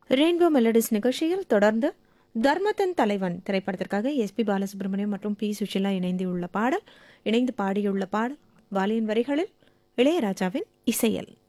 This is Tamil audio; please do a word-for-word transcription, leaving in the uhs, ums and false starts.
ரெயின்போ மெலடிஸ் நிகழ்ச்சியில் தொடர்ந்து தர்மத்தன் தலைவன் திரைப்படத்திற்காக எஸ்பி பாலசுப்ரமணியம் மற்றும் பி சுஷிலா இணைந்துள்ள பாடல் இணைந்து பாடியுள்ள பாடல் வாலியின் வரிகளில் இளையராஜாவின் இசையல்.